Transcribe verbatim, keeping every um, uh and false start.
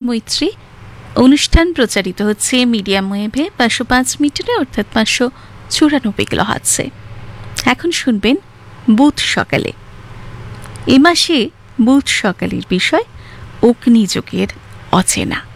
মৈত্রী অনুষ্ঠান প্রচারিত হচ্ছে মিডিয়াম ওয়েভে পাঁচশো পাঁচ মিটারে অর্থাৎ পাঁচশো চুরানব্বই কিলোহার্টজে। এখন শুনবেন বুধ সকালে। এ মাসে বুধ সকালের বিষয় অগ্নিযুগের অচেনা।